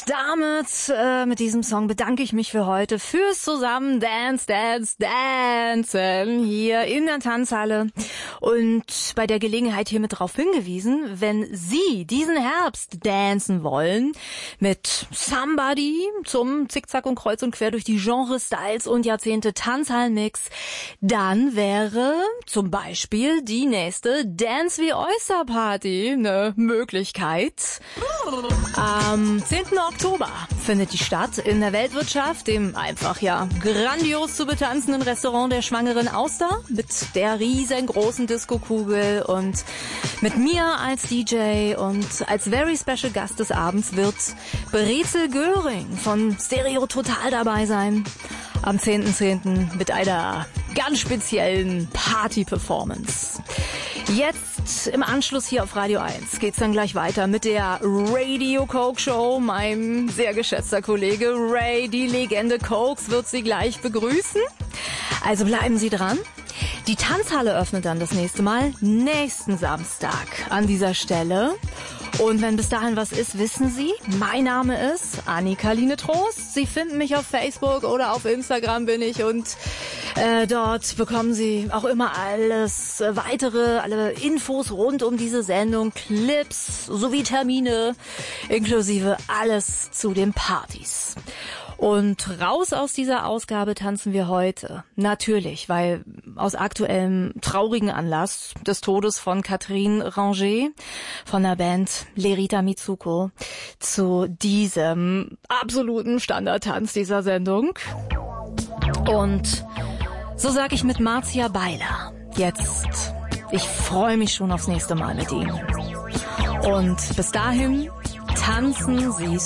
damit, mit diesem Song bedanke ich mich für heute fürs zusammen Dancen hier in der Tanzhalle und bei der Gelegenheit hiermit darauf hingewiesen, wenn Sie diesen Herbst dancen wollen mit Somebody zum Zickzack und Kreuz und quer durch die Genres, Styles und Jahrzehnte Tanzhallenmix, dann wäre zum Beispiel die nächste Dance wie Oyster Party eine Möglichkeit. Am 10. Oktober findet die statt in der Weltwirtschaft, dem einfach grandios zu betanzenden Restaurant der Schwangeren Auster mit der riesengroßen Disco-Kugel und mit mir als DJ und als very special Gast des Abends wird Brezel Göring von Stereo Total dabei sein. Am 10.10. mit einer ganz speziellen Party-Performance. Jetzt im Anschluss hier auf Radio 1 geht's dann gleich weiter mit der Radio Coke Show. Mein sehr geschätzter Kollege Ray, die Legende Cokes, wird Sie gleich begrüßen. Also bleiben Sie dran. Die Tanzhalle öffnet dann das nächste Mal nächsten Samstag an dieser Stelle. Und wenn bis dahin was ist, wissen Sie, mein Name ist Annika-Line Trost. Sie finden mich auf Facebook oder auf Instagram bin ich und dort bekommen Sie auch immer alles weitere, alle Infos rund um diese Sendung, Clips sowie Termine, inklusive alles zu den Partys. Und raus aus dieser Ausgabe tanzen wir heute. Natürlich, weil aus aktuellem traurigen Anlass des Todes von Catherine Ranger von der Band Lerita Mitsuko zu diesem absoluten Standardtanz dieser Sendung. Und so sag ich mit Marzia Beiler jetzt, ich freue mich schon aufs nächste Mal mit Ihnen. Und bis dahin tanzen Sie